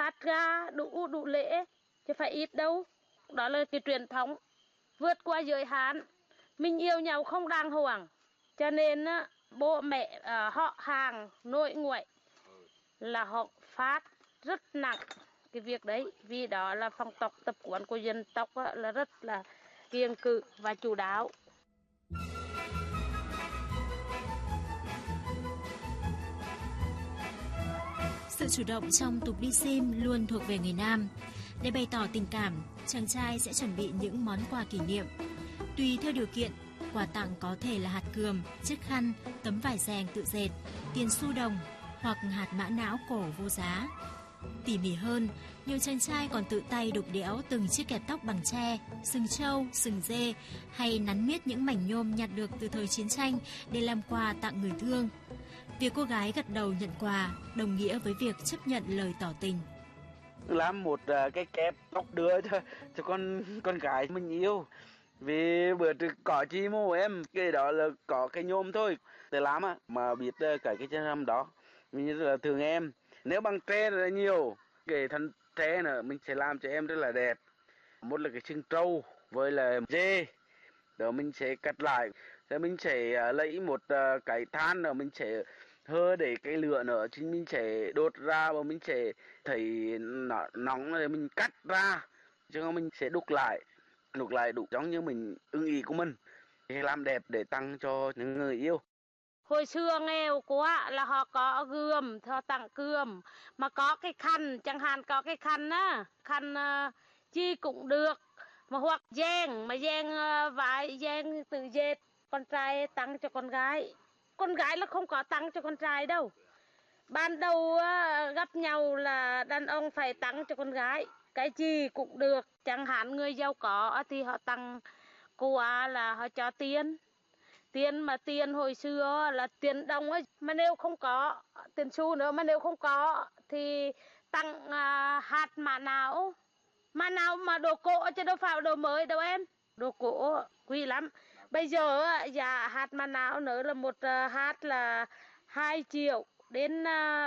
phát ra đủ lễ, chứ phải ít đâu. Đó là cái truyền thống vượt qua giới hạn, mình yêu nhau không đàng hoàng, cho nên bố mẹ họ hàng nội ngoại là họ phát rất nặng cái việc đấy, vì đó là phong tục tập quán của dân tộc là rất là kiêng cự và chu đáo. Sự chủ động trong tục đi sim luôn thuộc về người nam. Để bày tỏ tình cảm, chàng trai sẽ chuẩn bị những món quà kỷ niệm. Tùy theo điều kiện, quà tặng có thể là hạt cườm, chiếc khăn, tấm vải rèn tự dệt, tiền xu đồng hoặc hạt mã não cổ vô giá. Tỉ mỉ hơn, nhiều chàng trai còn tự tay đục đẽo từng chiếc kẹp tóc bằng tre, sừng trâu, sừng dê hay nắn miết những mảnh nhôm nhặt được từ thời chiến tranh để làm quà tặng người thương. Việc cô gái gật đầu nhận quà đồng nghĩa với việc chấp nhận lời tỏ tình. Làm một cái kẹp tóc đưa cho con gái mình yêu. Vì bữa trước có chi mô em, cái đó là có cái nhôm thôi. Để làm mà biết cái chân răm đó. Mình rất là thương em. Nếu bằng tre là nhiều, cái thân tre nữa mình sẽ làm cho em rất là đẹp. Một là cái sừng trâu với là dê, đó mình sẽ cắt lại. Rồi mình sẽ lấy một cái than rồi mình sẽ hơ để cái lửa nữa, thì mình sẽ đốt ra và mình sẽ thấy nó nóng rồi mình cắt ra, chứ mình sẽ đục lại đủ giống như mình ưng ý của mình, để làm đẹp để tặng cho những người yêu. Hồi xưa nghèo quá là họ có gươm, họ tặng gươm, mà có cái khăn, chẳng hạn có cái khăn khăn chi cũng được, mà hoặc dang, mà dang vải, dang tự dệt, con trai tặng cho con gái là không có tặng cho con trai đâu. Ban đầu gặp nhau là đàn ông phải tặng cho con gái, cái gì cũng được, chẳng hạn người giàu có thì họ tặng quà là họ cho tiền. Mà tiền hồi xưa là tiền đồng ấy, mà nếu không có tiền xu nữa, mà nếu không có thì tặng hạt mã não mà đồ cổ chứ đâu phải đồ mới đâu em, đồ cổ quý lắm. Bây giờ giá hạt mã não nữa là một hạt là 2 triệu đến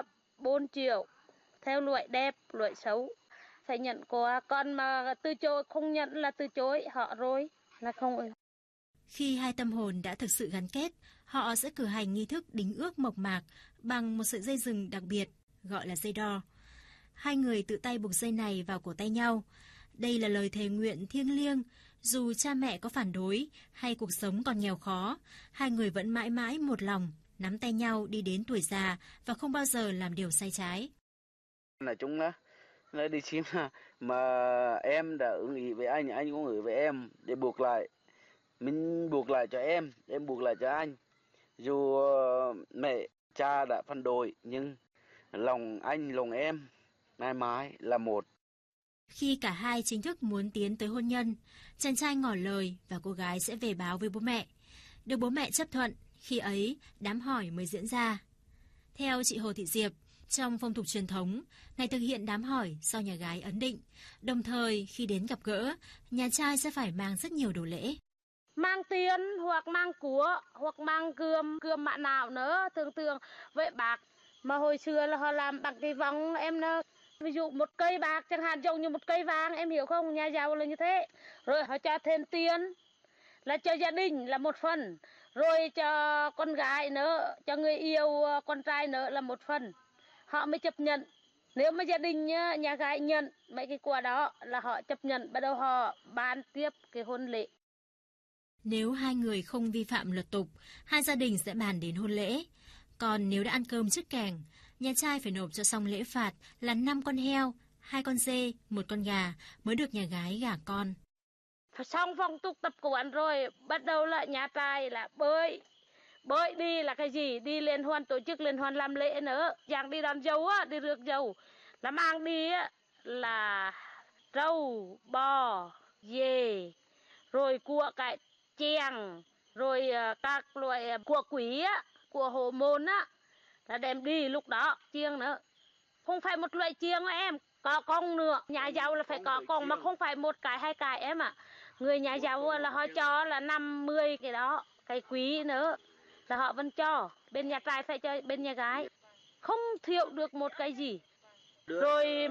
4 triệu, theo loại đẹp loại xấu phải nhận quà, còn mà từ chối không nhận là từ chối họ rồi, là không. Khi hai tâm hồn đã thực sự gắn kết, họ sẽ cử hành nghi thức đính ước mộc mạc bằng một sợi dây rừng đặc biệt, gọi là dây đo. Hai người tự tay buộc dây này vào cổ tay nhau. Đây là lời thề nguyện thiêng liêng, dù cha mẹ có phản đối hay cuộc sống còn nghèo khó, hai người vẫn mãi mãi một lòng, nắm tay nhau đi đến tuổi già và không bao giờ làm điều sai trái. Nói chung là đi sim mà em đã ưng ý với anh cũng ưng ý với em, để buộc lại. Mình buộc lại cho em buộc lại cho anh. Dù mẹ, cha đã phản đối, nhưng lòng anh, lòng em mãi mãi là một. Khi cả hai chính thức muốn tiến tới hôn nhân, chàng trai ngỏ lời và cô gái sẽ về báo với bố mẹ. Được bố mẹ chấp thuận, khi ấy đám hỏi mới diễn ra. Theo chị Hồ Thị Diệp, trong phong tục truyền thống, ngày thực hiện đám hỏi do nhà gái ấn định. Đồng thời, khi đến gặp gỡ, nhà trai sẽ phải mang rất nhiều đồ lễ. Mang tiền hoặc mang của hoặc mang cườm mã nào nữa, thường vậy bạc mà hồi xưa là họ làm bằng cái vòng em nó, ví dụ một cây bạc chẳng hạn giống như một cây vàng, em hiểu không, nhà giàu là như thế. Rồi họ cho thêm tiền là cho gia đình là một phần, rồi cho con gái nữa, cho người yêu con trai nữa là một phần, họ mới chấp nhận. Nếu mà gia đình nhà gái nhận mấy cái quà đó là họ chấp nhận, bắt đầu họ bàn tiếp cái hôn lễ. Nếu hai người không vi phạm luật tục, hai gia đình sẽ bàn đến hôn lễ. Còn nếu đã ăn cơm trước kèng, nhà trai phải nộp cho xong lễ phạt là 5 con heo, 2 con dê, 1 con gà mới được nhà gái gả con. Xong phong tục tập quán rồi, bắt đầu là nhà trai là bơi đi là cái gì, đi liên hoan, tổ chức liên hoan làm lễ nữa, dạng đi đón dâu đi rước dâu, là mang đi là trâu, bò, dê, rồi của cái chèng, rồi các loại của quý của hộ môn là đem đi lúc đó, chiêng nữa. Không phải một loại chiêng em, có con nữa, nhà giàu là phải có con mà không phải một cái hai cái em ạ. Người nhà giàu là họ cho là 50 cái đó, cái quý nữa là họ vẫn cho, bên nhà trai phải cho bên nhà gái, không thiếu được một cái gì. Rồi